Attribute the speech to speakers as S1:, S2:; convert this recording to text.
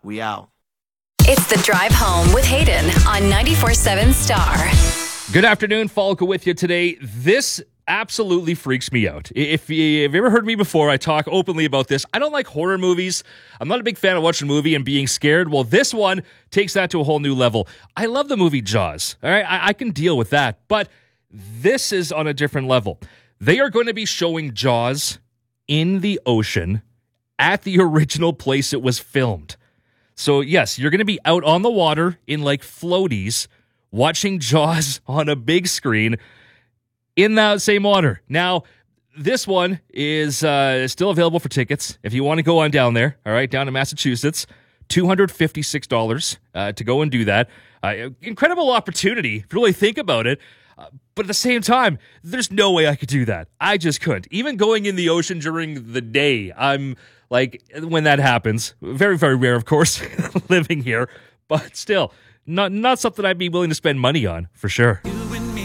S1: We out.
S2: It's The Drive Home with Hayden on 94.7 Star.
S3: Good afternoon, Falco with you today. This absolutely freaks me out. If you've ever heard me before, I talk openly about this. I don't like horror movies. I'm not a big fan of watching a movie and being scared. Well, this one takes that to a whole new level. I love the movie Jaws. All right, I can deal with that. But this is on a different level. They are going to be showing Jaws in the ocean at the original place it was filmed. So yes, you're going to be out on the water in like floaties watching Jaws on a big screen in that same water. Now, this one is still available for tickets if you want to go on down there, all right, down to Massachusetts. $256 to go and do that. Incredible opportunity, if you really think about it. But at the same time, there's no way I could do that. I just couldn't. Even going in the ocean during the day, I'm like, when that happens, very, very rare, of course, living here, but still, not something I'd be willing to spend money on, for sure.